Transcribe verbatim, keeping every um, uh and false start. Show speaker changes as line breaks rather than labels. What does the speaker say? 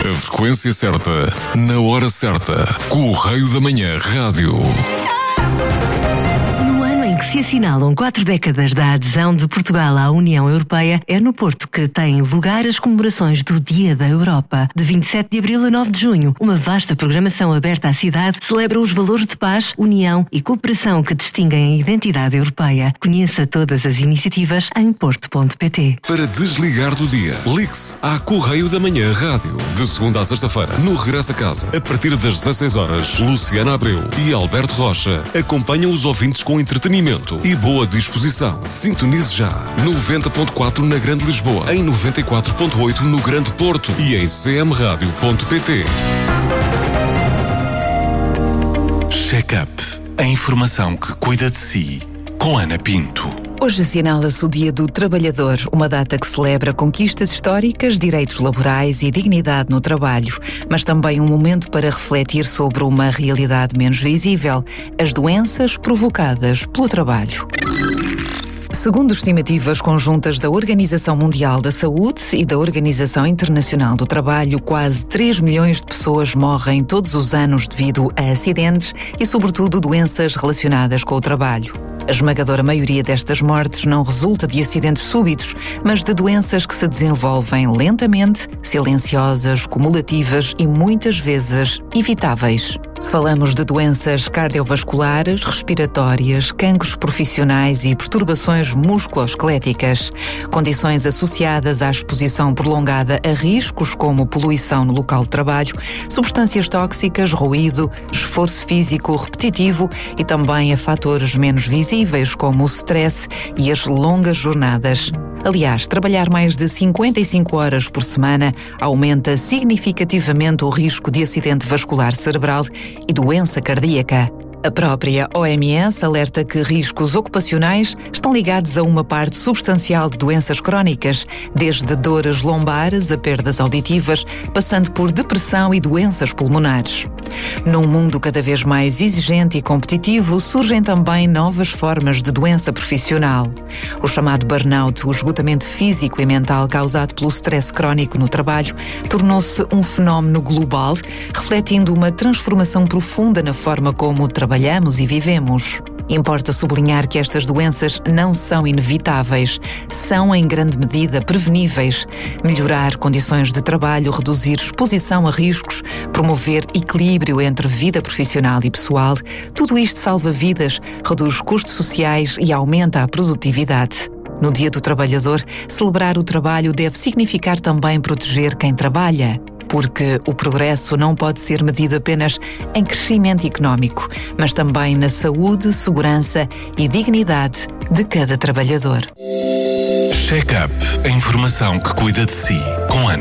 A frequência certa, na hora certa. Correio da Manhã Rádio.
Se assinalam quatro décadas da adesão de Portugal à União Europeia, é no Porto que têm lugar as comemorações do Dia da Europa. De vinte e sete de abril a nove de junho, uma vasta programação aberta à cidade celebra os valores de paz, união e cooperação que distinguem a identidade europeia. Conheça todas as iniciativas em porto ponto pt.
Para desligar do dia, ligue-se à Correio da Manhã Rádio. De segunda à sexta-feira, no Regresso a Casa, a partir das dezasseis horas, Luciana Abreu e Alberto Rocha acompanham os ouvintes com entretenimento e boa disposição. Sintonize já. noventa ponto quatro na Grande Lisboa, em noventa e quatro ponto oito no Grande Porto e em c m radio ponto p t.
Check-up. A informação que cuida de si. Com Ana Pinto.
Hoje assinala-se o Dia do Trabalhador, uma data que celebra conquistas históricas, direitos laborais e dignidade no trabalho, mas também um momento para refletir sobre uma realidade menos visível, as doenças provocadas pelo trabalho. Segundo estimativas conjuntas da Organização Mundial da Saúde e da Organização Internacional do Trabalho, quase três milhões de pessoas morrem todos os anos devido a acidentes e, sobretudo, doenças relacionadas com o trabalho. A esmagadora maioria destas mortes não resulta de acidentes súbitos, mas de doenças que se desenvolvem lentamente, silenciosas, cumulativas e muitas vezes evitáveis. Falamos de doenças cardiovasculares, respiratórias, cancros profissionais e perturbações musculoesqueléticas, condições associadas à exposição prolongada a riscos como poluição no local de trabalho, substâncias tóxicas, ruído, esforço físico repetitivo e também a fatores menos visíveis como o stress e as longas jornadas. Aliás, trabalhar mais de cinquenta e cinco horas por semana aumenta significativamente o risco de acidente vascular cerebral e doença cardíaca. A própria O M S alerta que riscos ocupacionais estão ligados a uma parte substancial de doenças crónicas, desde dores lombares a perdas auditivas, passando por depressão e doenças pulmonares. Num mundo cada vez mais exigente e competitivo, surgem também novas formas de doença profissional. O chamado burnout, o esgotamento físico e mental causado pelo stress crónico no trabalho, tornou-se um fenómeno global, refletindo uma transformação profunda na forma como trabalhamos trabalhamos e vivemos. Importa sublinhar que estas doenças não são inevitáveis, são em grande medida preveníveis. Melhorar condições de trabalho, reduzir exposição a riscos, promover equilíbrio entre vida profissional e pessoal, tudo isto salva vidas, reduz custos sociais e aumenta a produtividade. No Dia do Trabalhador, celebrar o trabalho deve significar também proteger quem trabalha. Porque o progresso não pode ser medido apenas em crescimento económico, mas também na saúde, segurança e dignidade de cada trabalhador.
Check-up. A informação que cuida de si. Com Ana